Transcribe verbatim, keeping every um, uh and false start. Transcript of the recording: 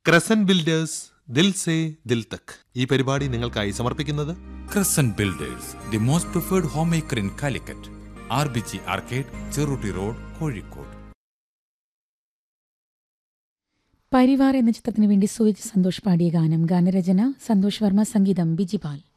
Crescent builders ദിൽ say ദിൽ തക് ഈ പരിപാടി നിങ്ങൾക്കായി സമർപ്പിക്കുന്നത് Crescent Builders, the most preferred homemaker in Calicut. R B G arcade, Cherutti road, Kozhikode. Parivar എന്ന ചിത്രത്തിനു വേണ്ടി സൂരജ് സന്തോഷ് പാടിയ ഗാനം. ഗാനരചന സന്തോഷ് വർമ്മ, സംഗീതം ബിജിപാൽ.